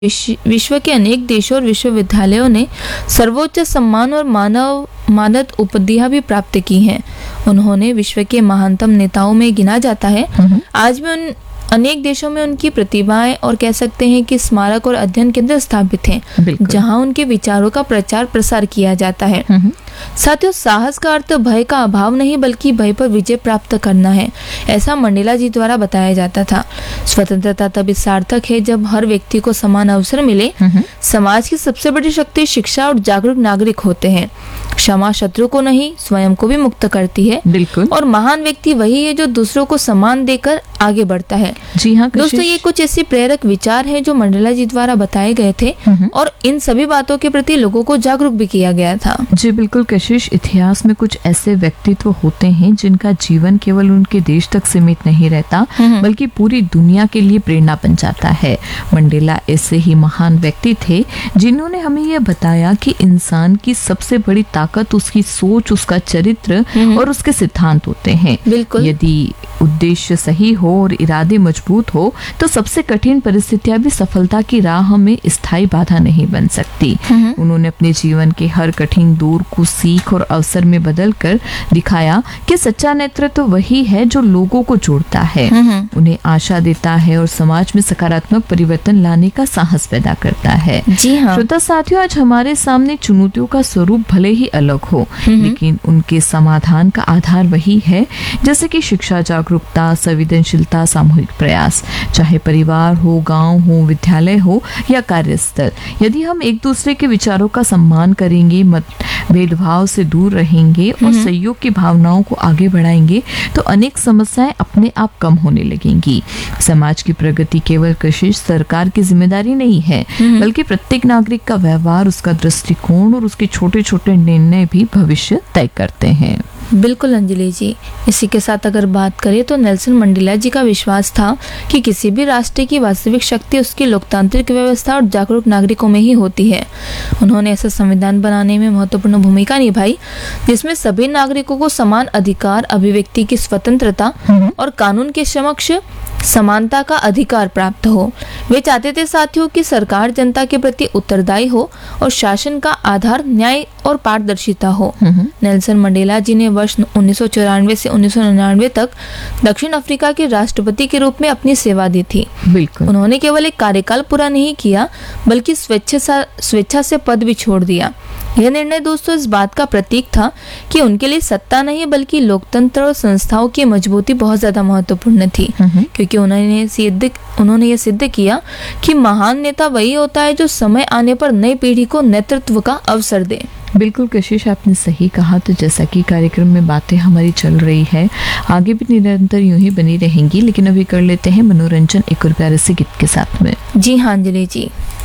विश्व के अनेक देशों और विश्वविद्यालयों ने सर्वोच्च सम्मान और मानद उपाधियां भी प्राप्त की हैं। उन्होंने विश्व के महानतम नेताओं में गिना जाता है। आज भी उन अनेक देशों में उनकी प्रतिभाएं और कह सकते हैं कि स्मारक और अध्ययन केंद्र स्थापित हैं, जहां उनके विचारों का प्रचार प्रसार किया जाता है। साथियों, साहस का अर्थ भय का अभाव नहीं बल्कि भय पर विजय प्राप्त करना है, ऐसा मंडेला जी द्वारा बताया जाता था। स्वतंत्रता तब सार्थक है जब हर व्यक्ति को समान अवसर मिले। समाज की सबसे बड़ी शक्ति शिक्षा और जागरूक नागरिक होते हैं। क्षमा शत्रु को नहीं, स्वयं को भी मुक्त करती है। बिल्कुल। और महान व्यक्ति वही है जो दूसरों को सम्मान देकर आगे बढ़ता है। जी हाँ दोस्तों, ये कुछ ऐसे प्रेरक विचार हैं जो मंडेला जी द्वारा बताए गए थे और इन सभी बातों के प्रति लोगों को जागरूक भी किया गया था। जी बिल्कुल कशिश, इतिहास में कुछ ऐसे व्यक्तित्व होते हैं जिनका जीवन केवल उनके देश तक सीमित नहीं रहता बल्कि पूरी दुनिया के लिए प्रेरणा बन जाता है। मंडेला ऐसे ही महान व्यक्ति थे जिन्होंने हमें यह बताया कि इंसान की सबसे बड़ी ताकत उसकी सोच, उसका चरित्र और उसके सिद्धांत होते हैं। बिल्कुल। यदि उद्देश्य सही हो और इरादे मजबूत हो तो सबसे कठिन परिस्थितियां भी सफलता की राह में स्थायी बाधा नहीं बन सकती। उन्होंने अपने जीवन के हर कठिन दौर को सीख और अवसर में बदल कर दिखाया कि सच्चा नेतृत्व वही है जो लोगों को जोड़ता है, उन्हें आशा देता है और समाज में सकारात्मक परिवर्तन लाने का साहस पैदा करता है। जी हाँ। श्रोता साथियों, आज हमारे सामने चुनौतियों का स्वरूप भले ही अलग हो लेकिन उनके समाधान का आधार वही है, जैसे कि शिक्षा, जागरूकता, संवेदनशीलता, सामूहिक प्रयास। चाहे परिवार हो, गांव हो, विद्यालय हो या कार्यस्थल, यदि हम एक दूसरे के विचारों का सम्मान करेंगे, भेदभाव से दूर रहेंगे और सहयोग की भावनाओं को आगे बढ़ाएंगे तो अनेक समस्याएं अपने आप कम होने लगेंगी। समाज की प्रगति केवल कशिश सरकार की जिम्मेदारी नहीं है बल्कि प्रत्येक नागरिक का व्यवहार, उसका दृष्टिकोण और उसके छोटे छोटे निर्णय भी भविष्य तय करते हैं। बिल्कुल अंजलि जी, इसी के साथ अगर बात करें तो नेल्सन मंडेला जी का विश्वास था कि किसी भी राष्ट्र की वास्तविक शक्ति उसकी लोकतांत्रिक व्यवस्था और जागरूक नागरिकों में ही होती है। उन्होंने ऐसा संविधान बनाने में महत्वपूर्ण भूमिका निभाई जिसमें सभी नागरिकों को समान अधिकार, अभिव्यक्ति की स्वतंत्रता और कानून के समक्ष समानता का अधिकार प्राप्त हो। वे चाहते थे साथियों कि सरकार जनता के प्रति उत्तरदायी हो और शासन का आधार न्याय और पारदर्शिता हो। नेल्सन मंडेला जी ने वर्ष 1994 से 1999 तक दक्षिण अफ्रीका के राष्ट्रपति के रूप में अपनी सेवा दी थी। बिल्कुल। उन्होंने केवल एक कार्यकाल पूरा नहीं किया बल्कि स्वेच्छा से पद भी छोड़ दिया। यह निर्णय दोस्तों इस बात का प्रतीक था कि उनके लिए सत्ता नहीं बल्कि लोकतंत्र और संस्थाओं की मजबूती बहुत ज्यादा महत्वपूर्ण थी, क्योंकि उन्होंने ये सिद्ध किया कि महान नेता वही होता है जो समय आने पर नई पीढ़ी को नेतृत्व का अवसर दे। बिल्कुल कशिश, आपने सही कहा। तो जैसा कि कार्यक्रम में बातें हमारी चल रही है, आगे भी निरंतर यूं ही बनी रहेंगी, लेकिन अभी कर लेते हैं मनोरंजन एक और प्यारे से गीत के साथ में। जी हाँ अंजलि जी।